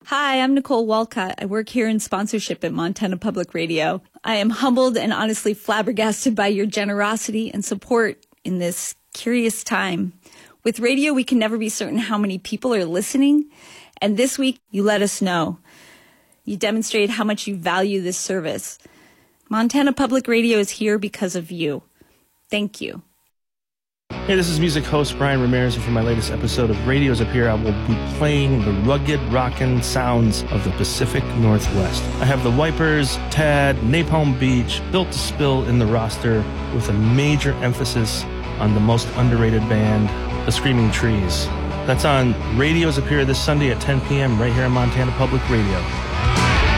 Hi, I'm Nicole Walcott. I work here in sponsorship at Montana Public Radio. I am humbled and honestly flabbergasted by your generosity and support in this curious time. With radio, we can never be certain how many people are listening, and this week, you let us know. You demonstrated how much you value this service. Montana Public Radio is here because of you. Thank you. Hey, this is music host Brian Ramirez, and for my latest episode of Radios Up Here, I will be playing the rugged, rockin' sounds of the Pacific Northwest. I have the Wipers, Tad, Napalm Beach, Built to Spill in the roster, with a major emphasis on the most underrated band, the Screaming Trees. That's on Radios Up Here this Sunday at 10 p.m. right here on Montana Public Radio.